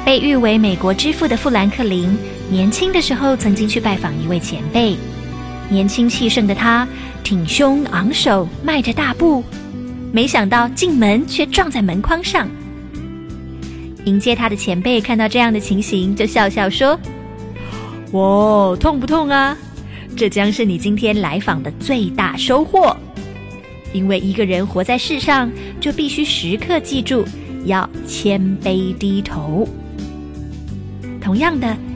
被誉为美国之父的富兰克林，年轻的时候曾经去拜访一位前辈。年轻气盛的他挺胸昂首，迈着大步，没想到进门却撞在门框上。迎接他的前辈看到这样的情形，就笑笑说：哇，痛不痛啊？这将是你今天来访的最大收获。因为一个人活在世上，就必须时刻记住要谦卑低头。同样的，